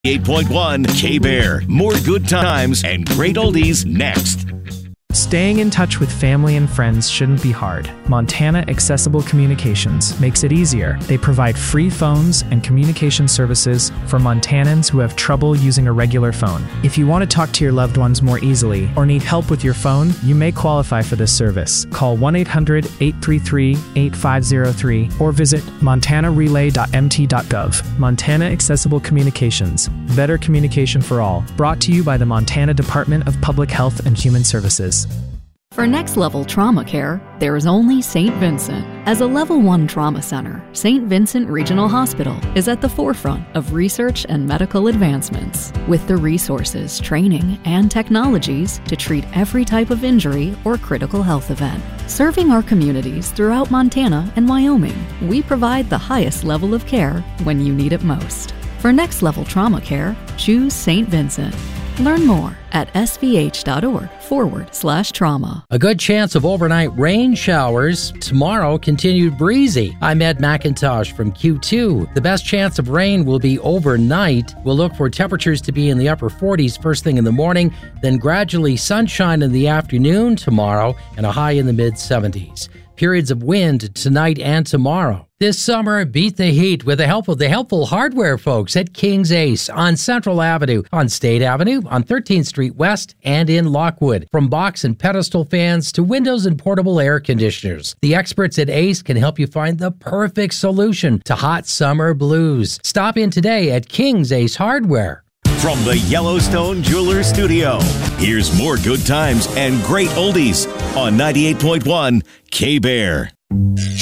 8.1 K-Bear. More good times and great oldies next. Staying in touch with family and friends shouldn't be hard. Montana Accessible Communications makes it easier. They provide free phones and communication services for Montanans who have trouble using a regular phone. If you want to talk to your loved ones more easily or need help with your phone, you may qualify for this service. Call 1-800-833-8503 or visit montanarelay.mt.gov. Montana Accessible Communications. Better communication for all. Brought to you by the Montana Department of Public Health and Human Services. For next-level trauma care, there is only St. Vincent. As a Level 1 trauma center, St. Vincent Regional Hospital is at the forefront of research and medical advancements, with the resources, training, and technologies to treat every type of injury or critical health event. Serving our communities throughout Montana and Wyoming, we provide the highest level of care when you need it most. For next-level trauma care, choose St. Vincent. Learn more at svh.org/trauma. A good chance of overnight rain showers. Tomorrow, continued breezy. I'm Ed McIntosh from Q2. The best chance of rain will be overnight. We'll look for temperatures to be in the upper 40s first thing in the morning, then gradually sunshine in the afternoon tomorrow and a high in the mid-70s. Periods of wind tonight and tomorrow. This summer, beat the heat with the help of the helpful hardware folks at King's Ace on Central Avenue, on State Avenue, on 13th Street West, and in Lockwood. From box and pedestal fans to windows and portable air conditioners, the experts at Ace can help you find the perfect solution to hot summer blues. Stop in today at King's Ace Hardware. From the Yellowstone Jewelers Studio, here's more good times and great oldies on 98.1 K-Bear.